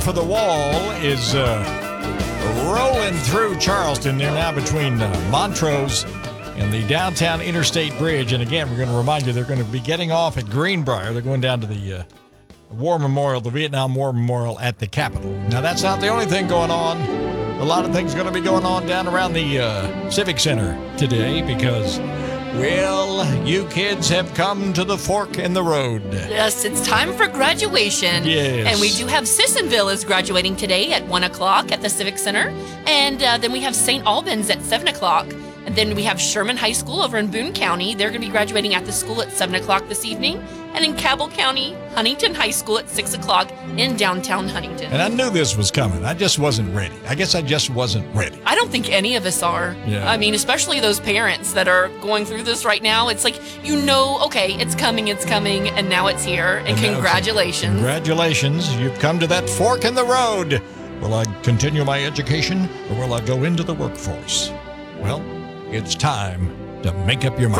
for the Wall is rolling through Charleston. They're now between Montrose and the downtown Interstate Bridge. And again, we're going to remind you they're going to be getting off at Greenbrier. They're going down to the War Memorial, the Vietnam War Memorial at the Capitol. Now, that's not the only thing going on. A lot of things going to be going on down around the Civic Center today because, well, you kids have come to the fork in the road. Yes, it's time for graduation. Yes. And we do have Sissonville is graduating today at 1 o'clock at the Civic Center. And then we have St. Albans at 7 o'clock. And then we have Sherman High School over in Boone County. They're going to be graduating at the school at 7 o'clock this evening. And in Cabell County, Huntington High School at 6 o'clock in downtown Huntington. And I knew this was coming. I just wasn't ready. I guess I just wasn't ready. I don't think any of us are. Yeah. I mean, especially those parents that are going through this right now. It's like, okay, it's coming, and now it's here. And congratulations. Congratulations. You've come to that fork in the road. Will I continue my education or will I go into the workforce? Well, it's time to make up your mind.